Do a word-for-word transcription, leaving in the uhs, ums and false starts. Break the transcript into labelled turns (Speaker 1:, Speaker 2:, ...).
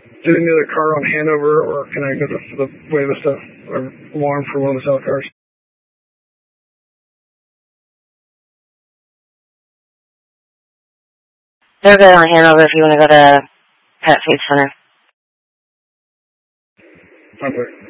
Speaker 1: Is any other car on Hanover, or can I go to the way the stuff or alarm for one of the cell cars?
Speaker 2: They're good on Hanover if you want to go to Pet Food Center.
Speaker 1: Okay.